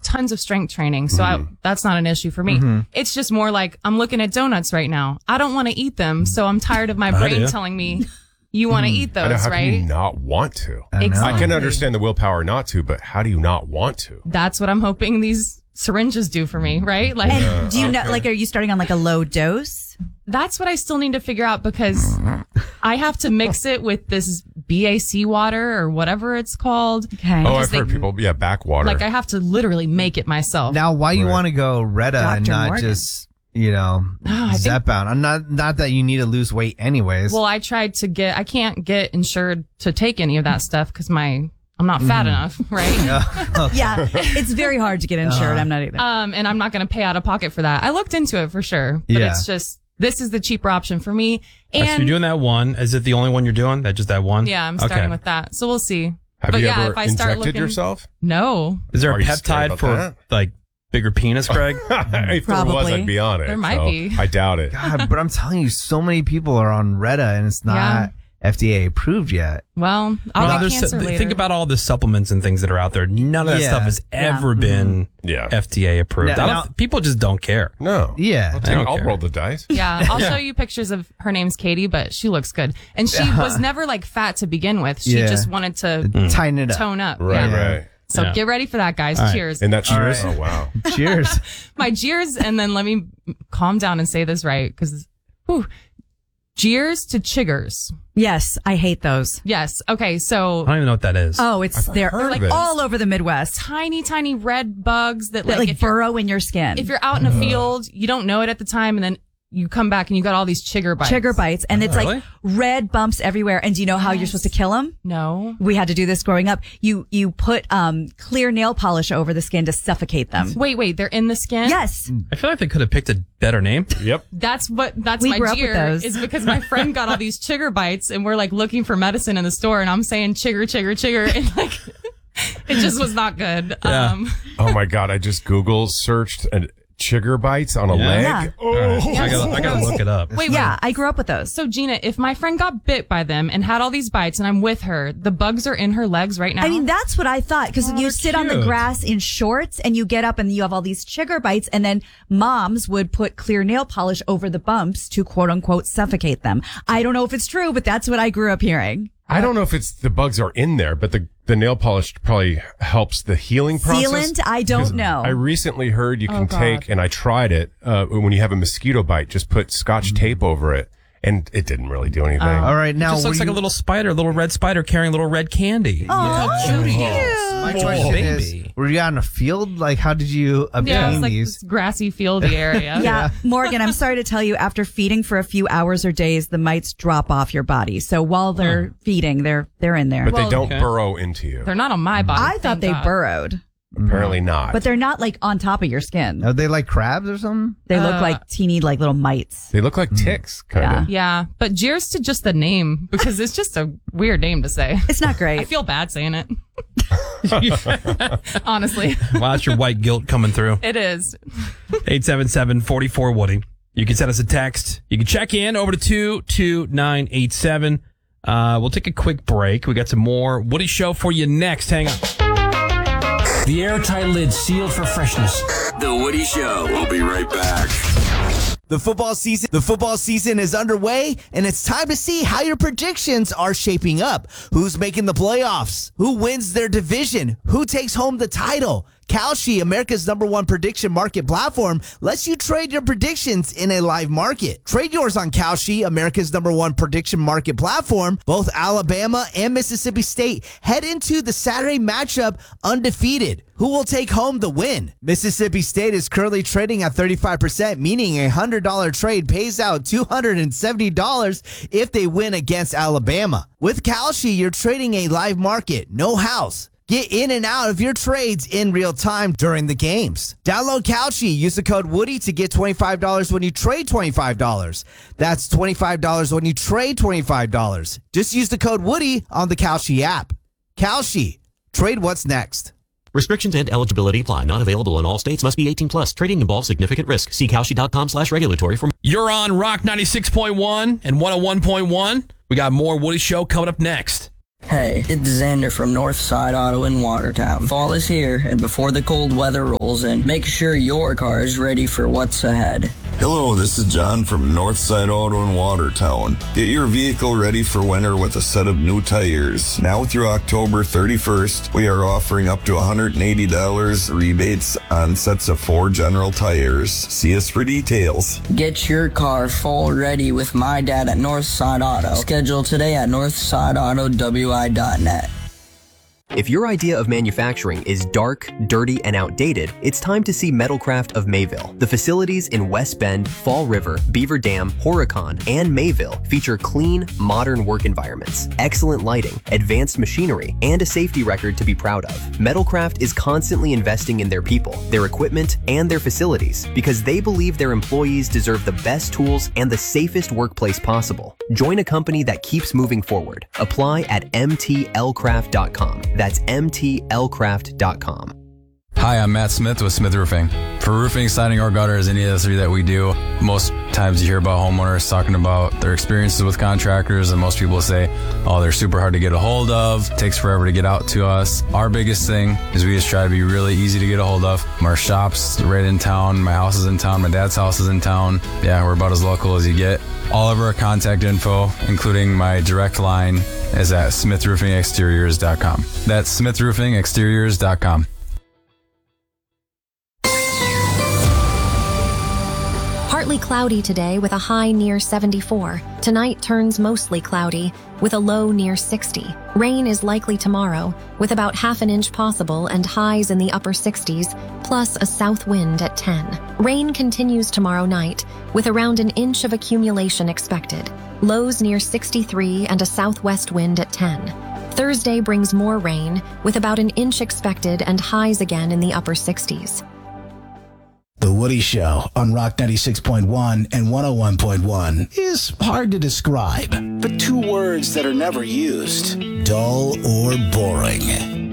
tons of strength training, so that's not an issue for me. It's just more like I'm looking at donuts right now. I don't want to eat them, so I'm tired of my brain telling me you want to eat those, how right? can you not want to? Exactly. I can understand the willpower not to, but how do you not want to? That's what I'm hoping these syringes do for me, right? Like, and do you know, like, are you starting on like a low dose? That's what I still need to figure out, because I have to mix it with this BAC water or whatever it's called. Okay. Oh, I've heard people, backwater. Like, I have to literally make it myself. Now, why you want to go Retta and Dr. not Morgan. just, Zepbound? I'm not that you need to lose weight anyways. Well, I tried to I can't get insured to take any of that stuff because I'm not fat enough, right? Yeah, it's very hard to get insured. I'm not either. And I'm not going to pay out of pocket for that. I looked into it for sure, but it's just, this is the cheaper option for me. So you're doing that one. Is it the only one you're doing? Just that one? Yeah, I'm starting with that. So we'll see. Have but you yeah, ever if I start injected looking, yourself? No. Is there Are a you scared peptide about for that? like bigger penis, Greg? If there was, Probably. I'd be on it. There might be. I doubt it. God, but I'm telling you, so many people are on Retta and it's not FDA approved yet. Well, I'll get cancer later. Think about all the supplements and things that are out there. None of that stuff has ever been FDA approved. People just don't care. No. Yeah. I'll roll the dice. Yeah, I'll show you pictures of her name's Katie, but she looks good. And she was never like fat to begin with. She just wanted to tighten it up. tone up. Right. So get ready for that, guys. All Cheers. And that cheers? All right. Oh, wow. Cheers. My cheers, and then let me calm down and say this right, because cheers to chiggers. Yes, I hate those. Yes. Okay, so I don't even know what that is. Oh, they're heard like of it. all over the Midwest. tiny, tiny red bugs that That like if you're, burrow in your skin. if you're out in a field, you don't know it at the time, and then you come back and you got all these chigger bites. Chigger bites, and it's Really? like red bumps everywhere. And do you know how you're supposed to kill them? No. We had to do this growing up. You put clear nail polish over the skin to suffocate them. Wait, they're in the skin? Yes. I feel like they could have picked a better name. Yep. That's We my grew up with jeer, those. is because my friend got all these chigger bites, and we're like looking for medicine in the store, and I'm saying chigger, and like it just was not good. Yeah. Oh, my God. I just Google searched chigger bites on a leg. Yeah. Oh, I gotta look it up. Wait, Yeah, I grew up with those. So Gina, if my friend got bit by them and had all these bites, and I'm with her, the bugs are in her legs right now. I mean, that's what I thought, because you they're sit on the cute. grass in shorts and you get up and you have all these chigger bites, and then moms would put clear nail polish over the bumps to quote unquote suffocate them. I don't know if it's true, but that's what I grew up hearing. I don't know if it's the bugs are in there, but the nail polish probably helps the healing process. Sealant? I don't know. I recently heard you can take, and I tried it, when you have a mosquito bite, just put Scotch tape over it, and it didn't really do anything. All right, now Just looks like a little spider, a little red spider carrying a little red candy. Oh, Cute. My question is, were you out in a field? Like, how did you yeah, obtain it's like these? this grassy, fieldy area. Yeah, Morgan, I'm sorry to tell you, after feeding for a few hours or days, the mites drop off your body. So while they're feeding, they're in there. But they don't okay. burrow into you. They're not on my body. I thought thank they God. burrowed, Apparently not. but they're not like on top of your skin. Are they like crabs or something? They look like teeny, like little mites. They look like ticks, kind of. Yeah, but cheers to just the name, because it's just a weird name to say. It's not I great. feel bad saying it. Honestly, Wow, that's your white guilt coming through. it is. 877-44-WOODY. You can send us a text. You can check in over to 22987. We'll take a quick break. We got some more Woody Show for you next. Hang on. The airtight lid sealed for freshness. The Woody Show. We'll be right back. The football season is underway, and it's time to see how your predictions are shaping up. Who's making the playoffs? Who wins their division? Who takes home the title? Kalshi, America's #1 prediction market platform, lets you trade your predictions in a live market. Trade yours on Kalshi, America's #1 prediction market platform. Both Alabama and Mississippi State head into the Saturday matchup undefeated. Who will take home the win? Mississippi State is currently trading at 35%, meaning a $100 trade pays out $270 if they win against Alabama. With Kalshi, you're trading a live market, no house. Get in and out of your trades in real time during the games. Download Kalshi. Use the code Woody to get $25 when you trade $25. That's $25 when you trade $25. Just use the code Woody on the Kalshi app. Kalshi. Trade what's next. Restrictions and eligibility apply. Not available in all states. Must be 18 plus. Trading involves significant risk. See Kalshi.com/regulatory for more. You're on Rock 96.1 and 101.1. We got more Woody Show coming up next. Hey, it's Xander from Northside Auto in Watertown. Fall is here, and before the cold weather rolls in, make sure your car is ready for what's ahead. Hello, this is John from Northside Auto in Watertown. Get your vehicle ready for winter with a set of new tires. Now through October 31st, we are offering up to $180 rebates on sets of 4 General tires. See us for details. Get your car full ready with my dad at Northside Auto. Schedule today at northsideautowi.net. If your idea of manufacturing is dark, dirty, and outdated, it's time to see Metalcraft of Mayville. The facilities in West Bend, Fall River, Beaver Dam, Horicon, and Mayville feature clean, modern work environments, excellent lighting, advanced machinery, and a safety record to be proud of. Metalcraft is constantly investing in their people, their equipment, and their facilities because they believe their employees deserve the best tools and the safest workplace possible. Join a company that keeps moving forward. Apply at mtlcraft.com. That's mtlcraft.com. Hi, I'm Matt Smith with Smith Roofing. For roofing, siding, or gutters, any of the 3 that we do, most times you hear about homeowners talking about their experiences with contractors, and most people say, oh, they're super hard to get a hold of, takes forever to get out to us. Our biggest thing is we just try to be really easy to get a hold of. Our shop's right in town, my house is in town, my dad's house is in town. Yeah, we're about as local as you get. All of our contact info, including my direct line, is at smithroofingexteriors.com. That's smithroofingexteriors.com. Partly cloudy today with a high near 74. Tonight turns mostly cloudy with a low near 60. Rain is likely tomorrow with about half an inch possible and highs in the upper 60s, plus a south wind at 10. Rain continues tomorrow night with around an inch of accumulation expected. Lows near 63 and a southwest wind at 10. Thursday brings more rain with about an inch expected and highs again in the upper 60s. The Woody Show on Rock 96.1 and 101.1 is hard to describe, but 2 words that are never used: dull or boring.